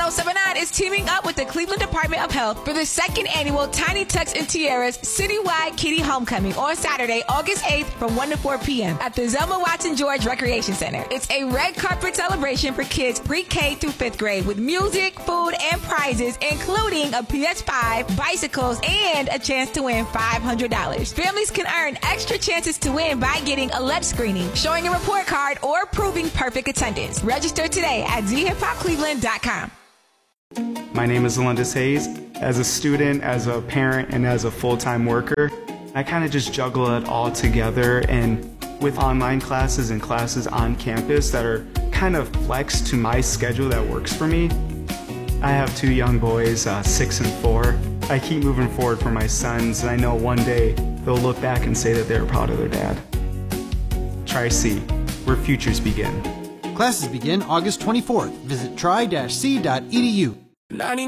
1079 is teaming up with the Cleveland Department of Health for the second annual Tiny Tucks and Tiaras Citywide Kitty Homecoming on Saturday, August 8th from 1 to 4 p.m. at the Zelma Watson George Recreation Center. It's a red carpet celebration for kids pre-K through 5th grade with music, food, and prizes, including a PS5, bicycles, and a chance to win $500. Families can earn extra chances to win by getting a LEP screening, showing a report card, or proving perfect attendance. Register today at zhiphopcleveland.com. My name is Alundis Hayes. As a student, as a parent, and as a full-time worker, I kind of just juggle it all together, and with online classes and classes on campus that are kind of flexed to my schedule that works for me. I have 2 young boys, 6 and 4. I keep moving forward for my sons, and I know one day they'll look back and say that they're proud of their dad. Tri-C, where futures begin. Classes begin August 24th. Visit tri-c.edu.